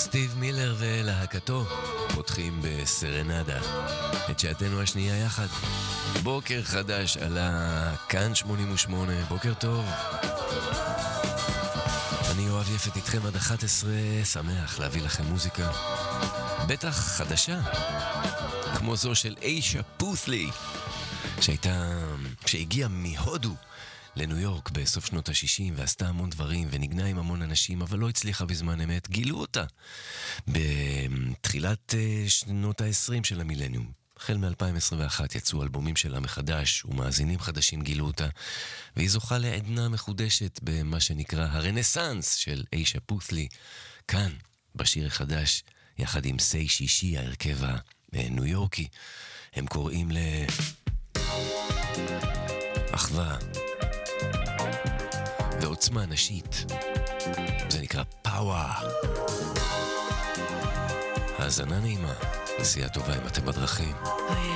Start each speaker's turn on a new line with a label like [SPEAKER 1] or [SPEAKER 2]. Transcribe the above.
[SPEAKER 1] סטיב מילר ולהקתו פותחים בסרנדה את שעתנו השנייה יחד. בוקר חדש עלה כאן 88, בוקר טוב. אני יואב יפת איתכם עד 11, שמח להביא לכם מוזיקה בטח חדשה כמו זו של איישה פות'לי שהגיעה מהודו לניו יורק בסוף שנות ה-60 ועשתה המון דברים ונגנה עם המון אנשים, אבל לא הצליחה בזמן אמת. גילו אותה בתחילת שנות ה-20 של המילניום. החל מ-2021 יצאו אלבומים שלה מחדש ומאזינים חדשים גילו אותה, והיא זוכה לעדנה מחודשת במה שנקרא הרנסנס של איישה פות'לי כאן בשיר החדש יחד עם סי שישי, ההרכב הניו יורקי. הם קוראים לאחווה ועוצמה נשית, זה נקרא פאוור. האזנה נעימה, נסיעה טובה אם אתם בדרכים.